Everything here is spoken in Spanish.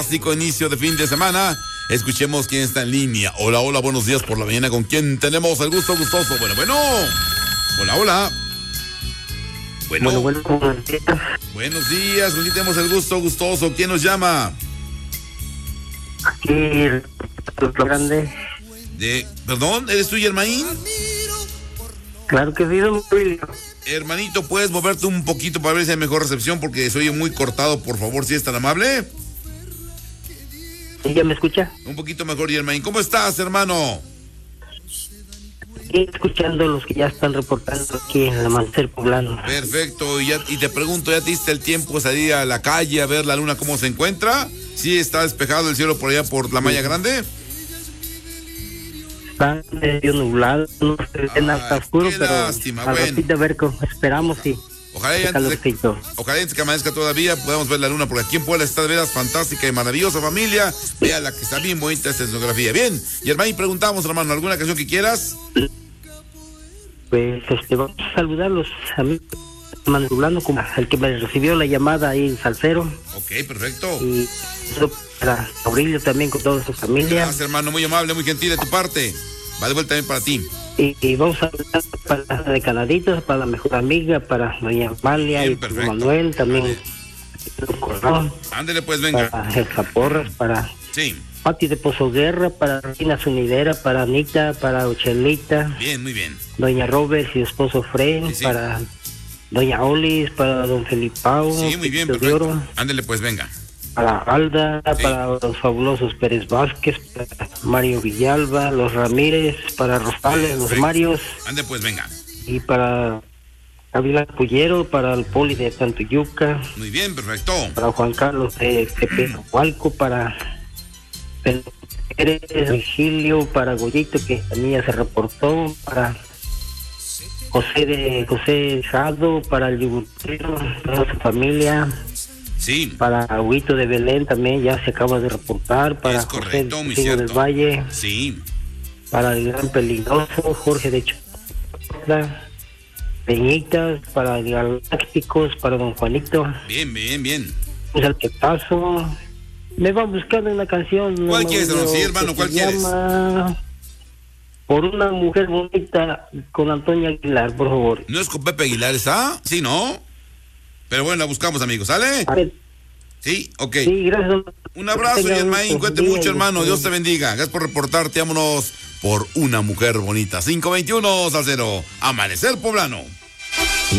fantástico inicio de fin de semana. Escuchemos quién está en línea. Hola, hola, buenos días por la mañana. ¿Con quién tenemos el gusto gustoso? Bueno. Hola, hola. Bueno. Buenos días. ¿Con quién tenemos el gusto gustoso? ¿Quién nos llama? Aquí, el grande. ¿Perdón? ¿Eres tú, Germain? Claro que sí, don Julio. Hermanito, ¿puedes moverte un poquito para ver si hay mejor recepción? Porque se oye muy cortado, por favor, si es tan amable. ¿Sí, ya me escucha? Un poquito mejor, Germain. ¿Cómo estás, hermano? Y escuchando los que ya están reportando aquí en el amanecer poblano. Perfecto. Y te pregunto, ¿ya te diste el tiempo de salir a la calle a ver la luna cómo se encuentra? ¿Sí está despejado el cielo por allá por la Malla Grande? Está medio nublado, no se ve nada, está oscuro, qué pero lástima, a ratito a ver cómo esperamos y ojalá antes que amanezca todavía podamos ver la luna, porque aquí en Puebla está de veras fantástica y maravillosa, familia. Vea la que está bien bonita esta escenografía. Bien, Germain, preguntamos, hermano, ¿alguna canción que quieras? Pues vamos a saludar a los amigos mandulando, como el que me recibió la llamada ahí en Salcero. Ok, perfecto. Y eso para Aurelio también con toda su familia. Gracias, hermano, muy amable, muy gentil de tu parte. Va de vuelta también para ti. Y vamos a hablar para la de Canaditos, para la mejor amiga, para doña Amalia y para Manuel también. Ándele pues, venga. Para Elsa Porras, para sí. Pati de Pozoguerra, para Rina Sunidera, para Anita, para Ochelita. Bien, muy bien. Doña Robert y su esposo Fred, sí. Para doña Olis, para don Felipao. Sí, muy bien, perfecto. Ándele pues, venga. Para Alda, sí. Para los fabulosos Pérez Vázquez, para Mario Villalba, los Ramírez, para Rosales, los Marios. Ande pues, venga. Y para Ávila Pullero, para el Poli de Tantuyuca. Muy bien, perfecto. Para Juan Carlos de Tepehualco, para Virgilio, para Goyito, que también ya se reportó, para José Jado, para el Yugurtero, para su familia. Sí. Para Agüito de Belén también ya se acaba de reportar. Para es correcto, José muy cierto. del Valle. Sí. Para el Gran Peligroso, Jorge de Chocla, Peñitas, para el Galácticos, para don Juanito. Bien. Pues al que paso, me va buscando una canción. ¿Cuál quieres, sí, hermano? ¿Cuál quieres? Por una mujer bonita, con Antonio Aguilar, por favor. ¿No es con Pepe Aguilar esa? Sí, ¿no? Pero bueno, la buscamos, amigos, ¿sale? A ver. Sí, ok. Sí, gracias. Un abrazo, Germain, cuente mucho, hermano. Dios te bendiga. Gracias por reportarte. Vámonos por una mujer bonita. 521 Salcero. Amanecer Poblano.